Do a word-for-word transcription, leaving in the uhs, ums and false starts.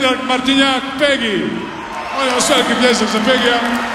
Predrag Martinjak, Pegi. Molim vas veliki pljesak za Pegija.